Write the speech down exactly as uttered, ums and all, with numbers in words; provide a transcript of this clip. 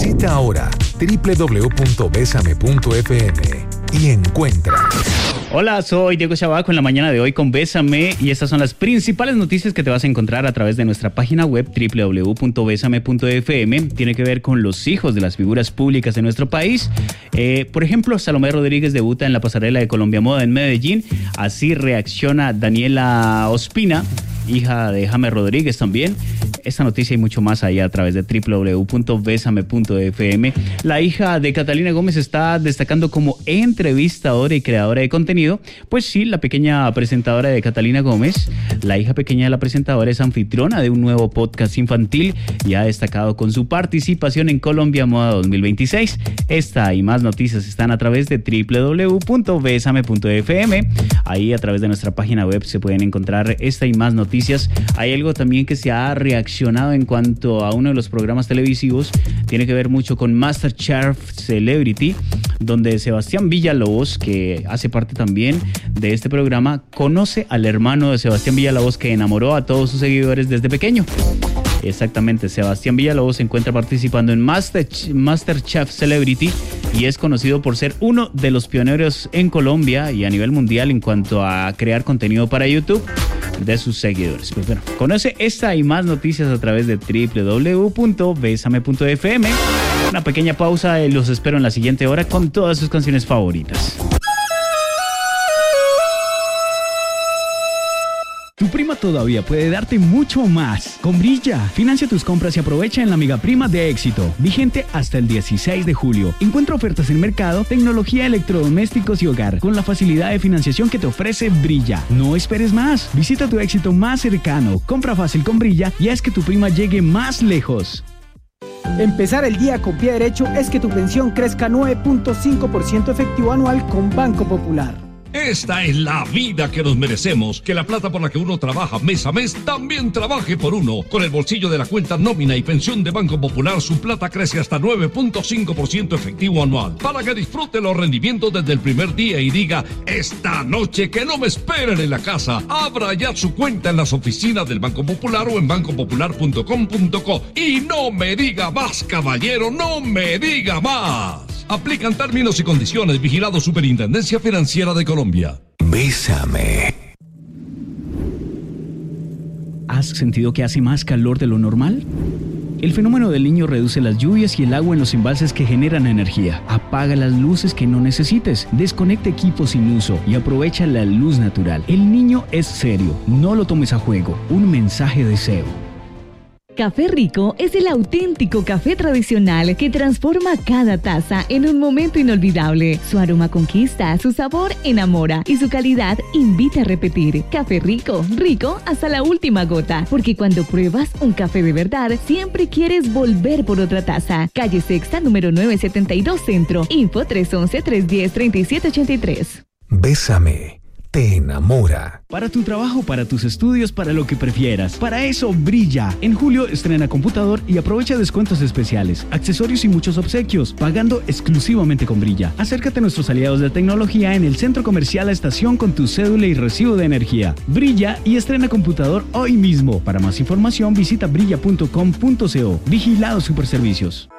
Visita ahora doble u doble u doble u punto besame punto efe eme y encuentra. Hola, soy Diego Chabaco en la mañana de hoy con Bésame y estas son las principales noticias que te vas a encontrar a través de nuestra página web doble u doble u doble u punto besame punto efe eme. Tiene que ver con los hijos de las figuras públicas de nuestro país. Eh, por ejemplo, Salomé Rodríguez debuta en la pasarela de Colombia Moda en Medellín. Así reacciona Daniela Ospina, hija de James Rodríguez también. Esta noticia y mucho más allá a través de doble u doble u doble u punto besame punto efe eme. La hija de Catalina Gómez está destacando como entrevistadora y creadora de contenido. Pues sí, la pequeña presentadora de Catalina Gómez, la hija pequeña de la presentadora, es anfitriona de un nuevo podcast infantil y ha destacado con su participación en Colombia Moda dos mil veintiséis. Esta y más noticias están a través de doble u doble u doble u punto besame punto efe eme. Ahí a través de nuestra página web se pueden encontrar esta y más noticias. Hay algo también que se ha reaccionado en cuanto a uno de los programas televisivos. Tiene que ver mucho con MasterChef Celebrity, donde Sebastián Villalobos, que hace parte también de este programa, conoce al hermano de Sebastián Villalobos que enamoró a todos sus seguidores desde pequeño. Exactamente, Sebastián Villalobos se encuentra participando en Master, MasterChef Celebrity y es conocido por ser uno de los pioneros en Colombia y a nivel mundial en cuanto a crear contenido para YouTube de sus seguidores. Pues bueno, conoce esta y más noticias a través de doble u doble u doble u punto besame punto efe eme. Una pequeña pausa y los espero en la siguiente hora con todas sus canciones favoritas. Tu prima todavía puede darte mucho más. Con Brilla, financia tus compras y aprovecha en la Amiga Prima de Éxito. Vigente hasta el dieciséis de julio. Encuentra ofertas en mercado, tecnología, electrodomésticos y hogar con la facilidad de financiación que te ofrece Brilla. No esperes más. Visita tu Éxito más cercano. Compra fácil con Brilla y haz que tu prima llegue más lejos. Empezar el día con pie derecho es que tu pensión crezca nueve punto cinco por ciento efectivo anual con Banco Popular. Esta es la vida que nos merecemos. Que la plata por la que uno trabaja mes a mes también trabaje por uno. Con el bolsillo de la cuenta nómina y pensión de Banco Popular, su plata crece hasta nueve punto cinco por ciento efectivo anual. Para que disfrute los rendimientos desde el primer día y diga, esta noche que no me esperen en la casa. Abra ya su cuenta en las oficinas del Banco Popular o en banco popular punto com punto co. Y no me diga más, caballero, no me diga más. Aplican términos y condiciones. Vigilado Superintendencia Financiera de Colombia. Bésame. ¿Has sentido que hace más calor de lo normal? El fenómeno del Niño reduce las lluvias y el agua en los embalses que generan energía. Apaga las luces que no necesites, desconecta equipos sin uso y aprovecha la luz natural. El Niño es serio, no lo tomes a juego. Un mensaje de S E O. Café Rico es el auténtico café tradicional que transforma cada taza en un momento inolvidable. Su aroma conquista, su sabor enamora y su calidad invita a repetir. Café Rico, rico hasta la última gota, porque cuando pruebas un café de verdad, siempre quieres volver por otra taza. Calle Sexta, número novecientos setenta y dos Centro. Info tres once, tres diez, treinta y siete ochenta y tres. Bésame. Te enamora. Para tu trabajo, para tus estudios, para lo que prefieras. Para eso, Brilla. En julio estrena computador y aprovecha descuentos especiales, accesorios y muchos obsequios, pagando exclusivamente con Brilla. Acércate a nuestros aliados de tecnología en el Centro Comercial La Estación con tu cédula y recibo de energía. Brilla y estrena computador hoy mismo. Para más información, visita brilla punto com punto co. Vigilado Superservicios.